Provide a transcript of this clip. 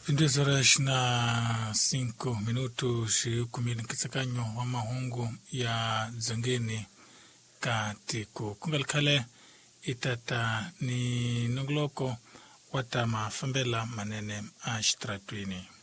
22 na 5 minuto shikumini kisakanyo wa mahungu ya zangeni katiku kungalkale itata ni nugloko wata mafambela manene ashtratwini.